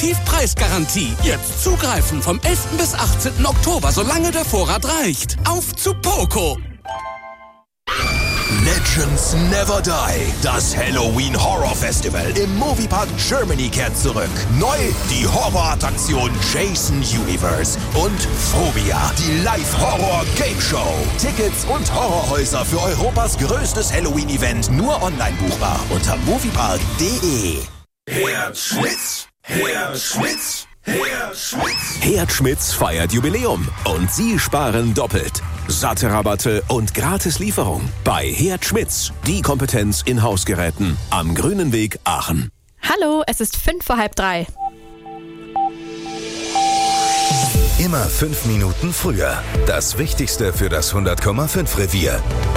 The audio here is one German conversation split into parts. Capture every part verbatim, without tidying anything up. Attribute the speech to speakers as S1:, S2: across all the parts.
S1: Exklusivpreisgarantie. Jetzt zugreifen vom elften bis achtzehnten Oktober, solange der Vorrat reicht. Auf zu Poco!
S2: Legends Never Die. Das Halloween Horror Festival im Moviepark Germany kehrt zurück. Neu die Horrorattraktion Jason Universe und Phobia, die Live-Horror-Game Show. Tickets und Horrorhäuser für Europas größtes Halloween-Event nur online buchbar unter moviepark punkt de.
S3: Herd Schmitz, Herd Schmitz, Herd Schmitz.
S2: Herd Schmitz feiert Jubiläum und Sie sparen doppelt. Satte Rabatte und Gratis-Lieferung bei Herd Schmitz, die Kompetenz in Hausgeräten am Grünen Weg Aachen.
S4: Hallo, es ist fünf vor halb drei.
S5: Immer fünf Minuten früher. Das Wichtigste für das hundert Komma fünf Revier.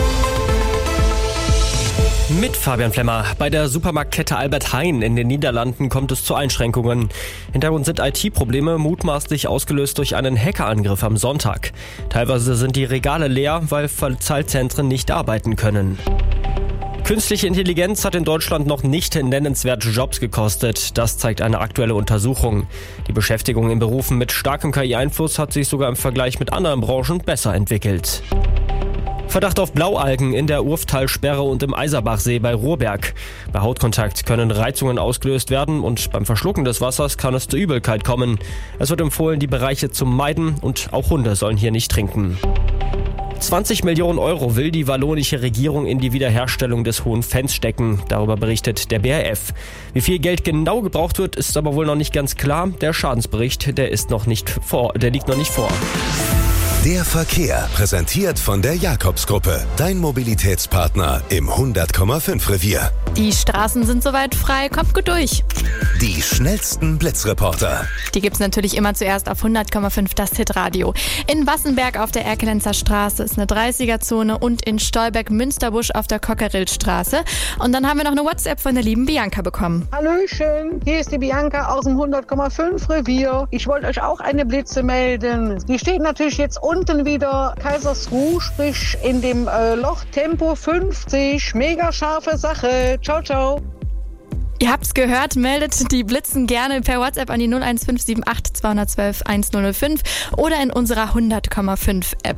S6: Mit Fabian Flemmer. Bei der Supermarktkette Albert Heijn in den Niederlanden kommt es zu Einschränkungen. Hintergrund sind I T-Probleme, mutmaßlich ausgelöst durch einen Hackerangriff am Sonntag. Teilweise sind die Regale leer, weil Verzahlzentren nicht arbeiten können. Künstliche Intelligenz hat in Deutschland noch nicht nennenswert Jobs gekostet. Das zeigt eine aktuelle Untersuchung. Die Beschäftigung in Berufen mit starkem K I-Einfluss hat sich sogar im Vergleich mit anderen Branchen besser entwickelt. Verdacht auf Blaualgen in der Urftalsperre und im Eiserbachsee bei Ruhrberg. Bei Hautkontakt können Reizungen ausgelöst werden und beim Verschlucken des Wassers kann es zur Übelkeit kommen. Es wird empfohlen, die Bereiche zu meiden und auch Hunde sollen hier nicht trinken. zwanzig Millionen Euro will die wallonische Regierung in die Wiederherstellung des Hohen Fens stecken. Darüber berichtet der B R F. Wie viel Geld genau gebraucht wird, ist aber wohl noch nicht ganz klar. Der Schadensbericht, der ist noch nicht vor, der liegt noch nicht vor.
S5: Der Verkehr, präsentiert von der Jakobsgruppe, dein Mobilitätspartner im hundert Komma fünf Revier.
S4: Die Straßen sind soweit frei, kommt gut durch.
S5: Die schnellsten Blitzreporter.
S4: Die gibt's natürlich immer zuerst auf hundert Komma fünf das Hitradio. In Wassenberg auf der Erkelenzer Straße ist eine dreißiger-Zone und in Stolberg-Münsterbusch auf der Cockerillstraße. Und dann haben wir noch eine WhatsApp von der lieben Bianca bekommen.
S7: Hallöchen, hier ist die Bianca aus dem hundert Komma fünf Revier. Ich wollte euch auch eine Blitze melden. Die steht natürlich jetzt unten wieder Kaisersruh, sprich in dem äh, Loch Tempo fünfzig. Mega scharfe Sache. Ciao, ciao.
S4: Ihr habt's gehört, meldet die Blitzen gerne per WhatsApp an die null eins fünf sieben acht zwei eins zwei eins null null fünf oder in unserer hundert Komma fünf App.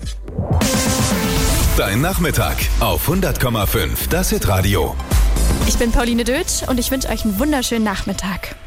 S5: Dein Nachmittag auf hundert Komma fünf das Hitradio.
S4: Ich bin Pauline Dötsch und ich wünsche euch einen wunderschönen Nachmittag.